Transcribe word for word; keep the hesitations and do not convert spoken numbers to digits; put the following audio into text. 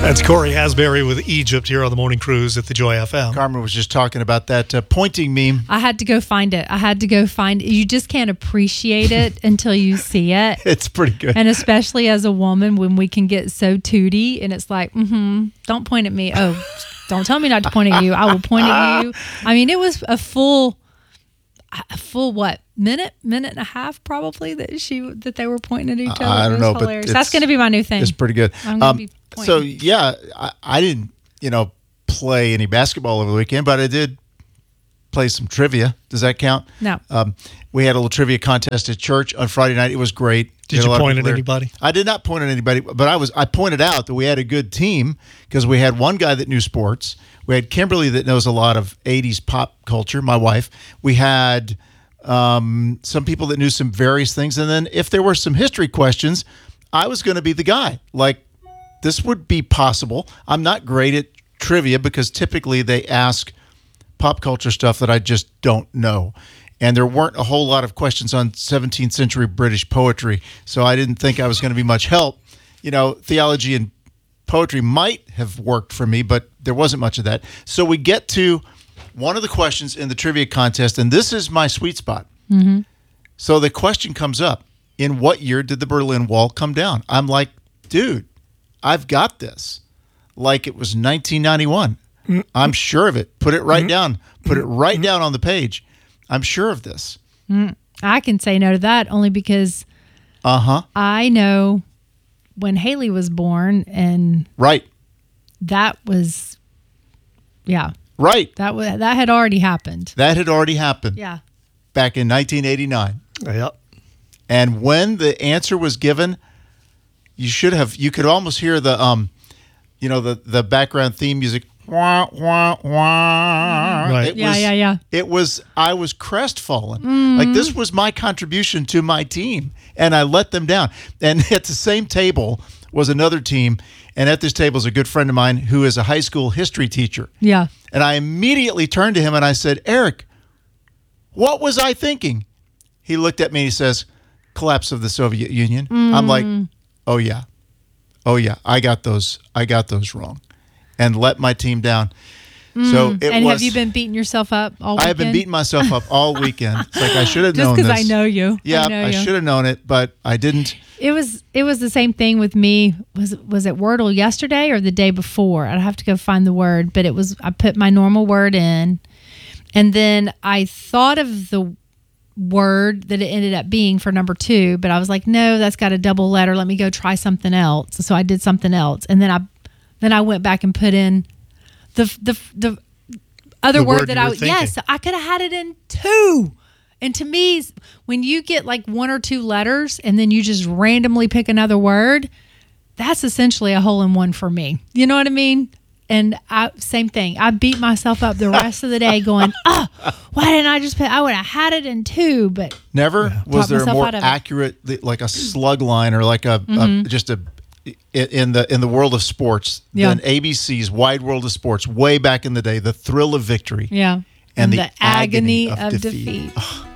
That's Corey Hasbury with Egypt here on the Morning Cruise at the Joy F M. Carmen was just talking about that uh, pointing meme. I had to go find it. I had to go find it. You just can't appreciate it until you see it. It's pretty good. And especially as a woman, when we can get so tooty and it's like, mm-hmm, don't point at me. Oh, don't tell me not to point at you. I will point at you. I mean, it was a full, a full what? Minute, minute and a half, probably that she that they were pointing at each other. I don't it was know, hilarious. but That's going to be my new thing. It's pretty good. I'm going Um, to be pointing. so yeah, I, I didn't, you know, play any basketball over the weekend, but I did play some trivia. Does that count? No. Um, we had a little trivia contest at church on Friday night. It was great. Did We had you a lot of point people at there. anybody? I did not point at anybody, but I was. I pointed out that we had a good team because we had one guy that knew sports. We had Kimberly that knows a lot of eighties pop culture, my wife. We had um, some people that knew some various things. And then if there were some history questions, I was going to be the guy. Like, this would be possible. I'm not great at trivia because typically they ask pop culture stuff that I just don't know. And there weren't a whole lot of questions on seventeenth century British poetry, so I didn't think I was going to be much help. You know, theology and poetry might have worked for me, but there wasn't much of that. So we get to one of the questions in the trivia contest, and this is my sweet spot. Mm-hmm. So the question comes up, in what year did the Berlin Wall come down? I'm like, dude, I've got this. Like it was nineteen ninety-one. Mm-hmm. I'm sure of it. Put it right mm-hmm. down. Put it right mm-hmm. down on the page. I'm sure of this. Mm, I can say no to that only because uh-huh. I know when Haley was born, and right. that was, yeah. Right. That was, that had already happened. That had already happened. Yeah. Back in nineteen eighty-nine. Yep. And when the answer was given, you should have, you could almost hear the, um, you know, the, the background theme music. Wah, wah, wah. Right. It yeah, was, yeah, yeah. It was, I was crestfallen. Mm. Like this was my contribution to my team, and I let them down. And at the same table was another team, and at this table is a good friend of mine who is a high school history teacher. Yeah. And I immediately turned to him and I said, Eric, what was I thinking? He looked at me and he says, collapse of the Soviet Union. Mm. I'm like, oh yeah. Oh yeah. I got those. I got those wrong. And let my team down. Mm. So it and was, have you been beating yourself up all weekend? I have been beating myself up all weekend. It's like I should have Just known this. this. Just because I know you. Yeah, I, know I you. should have known it, but I didn't. It was it was the same thing with me. Was was it Wordle yesterday or the day before? I'd have to go find the word, but it was, I put my normal word in, and then I thought of the word that it ended up being for number two, but I was like, no, that's got a double letter. Let me go try something else. So I did something else, and then I then I went back and put in the the the other The word, word that you I were would yes, I could have had it in two. And to me, when you get like one or two letters and then you just randomly pick another word, that's essentially a hole in one for me. You know what I mean? And I, same thing. I beat myself up the rest of the day going, oh, why didn't I just put, I would have had it in two, but. Never Yeah. was Talked there a myself more out of it. accurate, like a slug line or like a, Mm-hmm. a just a in the in the world of sports Yeah. than A B C's Wide World of Sports way back in the day, The Thrill of Victory. Yeah. And, And the, the agony agony, of, of defeat. defeat. Ugh.